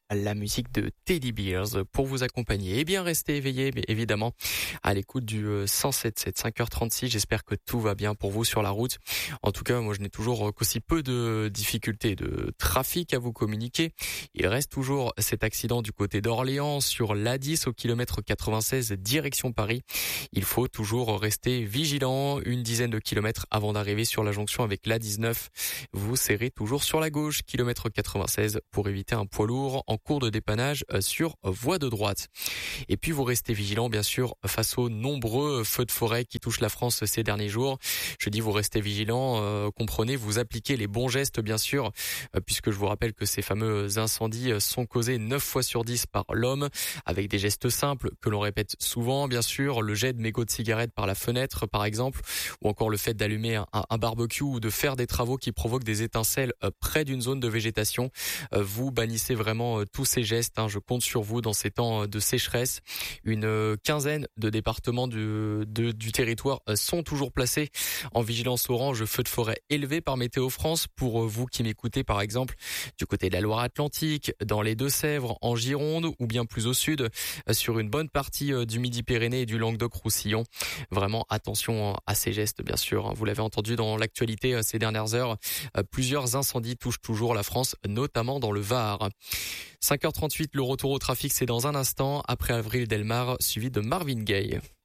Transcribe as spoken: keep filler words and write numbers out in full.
la musique de Teddy Bears pour vous accompagner. Et bien, restez éveillés, mais évidemment, à l'écoute du cent sept sept, cinq heures trente-six. J'espère que tout va bien pour vous sur la route. En tout cas, moi, je n'ai toujours qu'aussi peu de difficultés de trafic à vous communiquer. Il reste toujours cet accident du côté d'Orléans sur l'A dix au kilomètre quatre-vingt-seize direction Paris. Il faut toujours rester vigilant. Une dizaine de kilomètres avant d'arriver sur la jonction avec l'A dix-neuf. Vous serrez toujours sur la gauche, kilomètre quatre-vingt-seize, pour éviter un poids lourd en cours de dépannage sur voie de droite. Et puis vous restez vigilant bien sûr face aux nombreux feux de forêt qui touchent la France ces derniers jours. Je dis vous restez vigilant, euh, comprenez, vous appliquez les bons gestes bien sûr, euh, puisque je vous rappelle que ces fameux incendies sont causés neuf fois sur dix par l'homme, avec des gestes simples que l'on répète souvent bien sûr, le jet de mégots de cigarettes par la fenêtre par exemple, ou encore le fait d'allumer un, un barbecue ou de faire des travaux qui provoquent des étincelles euh, près d'une zone de végétation. Euh, vous bannissez vraiment euh, tous ces gestes, hein. Je compte sur vous dans ces temps de sécheresse. Une quinzaine de départements du, de, du territoire sont toujours placés en vigilance orange feu de forêt élevé par Météo France. Pour vous qui m'écoutez par exemple du côté de la Loire-Atlantique, dans les Deux-Sèvres, en Gironde ou bien plus au sud, sur une bonne partie du Midi-Pyrénées et du Languedoc-Roussillon. Vraiment attention à ces gestes bien sûr. Vous l'avez entendu dans l'actualité ces dernières heures, plusieurs incendies touchent toujours la France, notamment dans le Var. cinq heures trente-huit, le retour au trafic, c'est dans un instant, après Avril Delmar, suivi de Marvin Gaye.